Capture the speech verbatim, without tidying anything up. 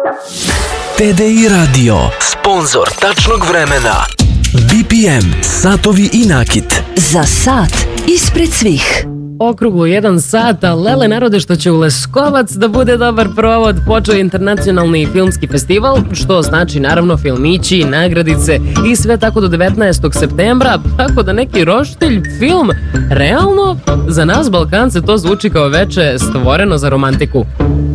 T D I Radio, sponzor tačnog vremena. B P M, satovi i nakit. Za sat ispred svih. Okruglo jedan sat, a lele narode što će u Leskovac da bude dobar provod, počeo je internacionalni filmski festival, što znači naravno filmići, nagradice i sve tako do devetnaestog septembra, tako da neki roštilj, film, realno, za nas Balkance to zvuči kao veče stvoreno za romantiku.